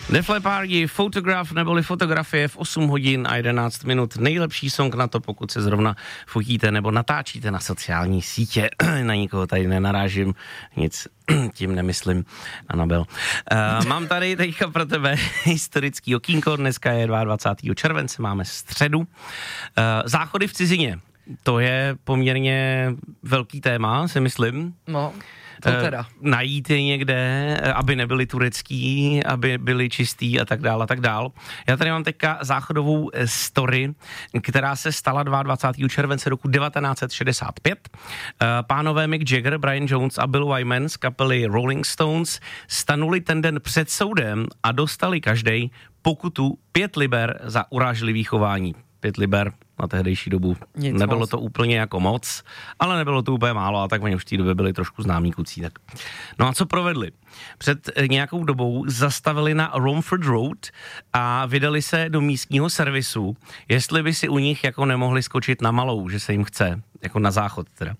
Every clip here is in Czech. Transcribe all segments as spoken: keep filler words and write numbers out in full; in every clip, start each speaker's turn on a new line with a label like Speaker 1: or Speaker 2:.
Speaker 1: Def Leppard, Photograph neboli fotografie v osm hodin a jedenáct minut. Nejlepší song na to, pokud se zrovna fotíte nebo natáčíte na sociální sítě. Na nikoho tady nenarážím, nic tím nemyslím, Anabel. Uh, mám tady teďka pro tebe historický okýnko, dneska je dvacátého druhého července, máme středu. Uh, záchody v cizině, to je poměrně velký téma, si myslím.
Speaker 2: No. To teda.
Speaker 1: Najít je někde, aby nebyly turecký, aby byly čistý a tak dál a tak dál. Já tady mám teďka záchodovou story, která se stala dvacátého druhého července roku devatenáct set šedesát pět. Pánové Mick Jagger, Brian Jones a Bill Wyman z kapely Rolling Stones stanuli ten den před soudem a dostali každej pokutu pět liber za urážlivý chování. Pět liber na tehdejší dobu. Nic nebylo moc. To úplně jako moc, ale nebylo to úplně málo a tak oni už v té době byli trošku známí kucí. Tak. No a co provedli? Před nějakou dobou zastavili na Romford Road a vydali se do místního servisu, jestli by si u nich jako nemohli skočit na malou, že se jim chce, jako na záchod teda.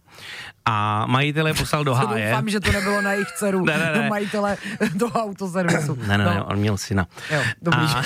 Speaker 1: A majitele poslal do háje.
Speaker 2: Doufám, že to nebylo na jejich dceru,
Speaker 1: ne, ne, ne.
Speaker 2: do majitele do autoservisu.
Speaker 1: Ne, ne,
Speaker 2: no.
Speaker 1: ne, on měl syna.
Speaker 2: Jo, dobrý.
Speaker 1: A...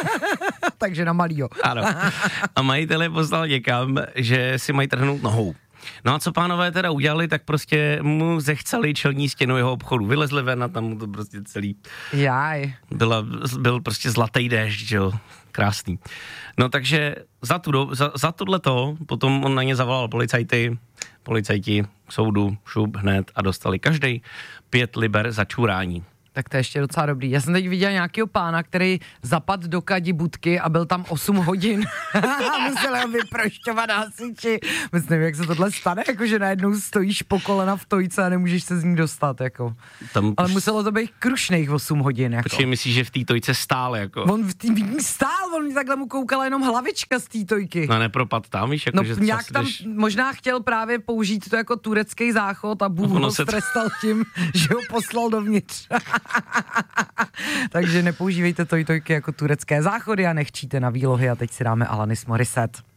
Speaker 2: Takže na malýho.
Speaker 1: Ano. A majitele poslal někam, že si mají trhnout nohou. No a co pánové teda udělali, tak prostě mu zechceli čelní stěnu jeho obchodu. Vylezli ven a tam mu to prostě celý...
Speaker 2: Jaj.
Speaker 1: Byla, byl prostě zlatý déšť, že jo. Krásný. No takže za, tu do, za, za tohleto potom on na ně zavolal policajty, policajti k soudu, šup hned a dostali každej pět liber za čurání.
Speaker 2: Tak to je ještě docela dobrý. Já jsem teď viděl nějakýho pána, který zapadl do kadi budky a byl tam osm hodin a musel ho vyprošťovat hasiči. Myslím, jak se tohle stane, jakože najednou stojíš po kolena v tojce a nemůžeš se z ní dostat, jako. Tam ale muselo to být krušných osm hodin, jako.
Speaker 1: Počkej, myslíš, že v té tojce stál, jako?
Speaker 2: On v tý stál, on takhle mu koukala jenom hlavička z té tojky.
Speaker 1: No nepropad tam, víš, jako,
Speaker 2: no,
Speaker 1: že
Speaker 2: nějak tam jdeš... možná chtěl právě použít to jako turecký záchod a Bůh ho strestal t... tím, že ho poslal dovnitř. Takže nepoužívejte tojtojky jako turecké záchody a nechčíte na výlohy a teď si dáme Alanis Morissette.